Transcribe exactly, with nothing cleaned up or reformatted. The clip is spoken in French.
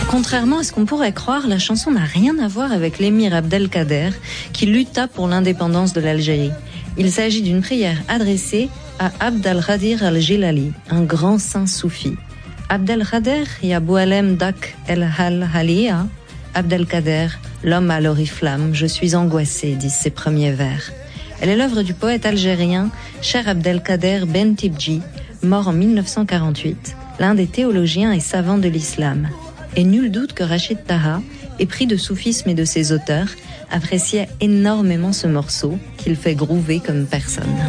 Contrairement à ce qu'on pourrait croire, la chanson n'a rien à voir avec l'émir Abdelkader qui lutta pour l'indépendance de l'Algérie. Il s'agit d'une prière adressée à Abd al-Qadir al-Jilali, un grand saint soufi. Abdelkader ya Boualem dak el hal halia. Abdelkader, l'homme à l'oriflamme, je suis angoissé, disent ses premiers vers. Elle est l'œuvre du poète algérien Cheikh Abdelkader Ben Tibji, mort en mille neuf cent quarante-huit, l'un des théologiens et savants de l'islam. Et nul doute que Rachid Taha, épris de soufisme et de ses auteurs, appréciait énormément ce morceau qu'il fait groover comme personne.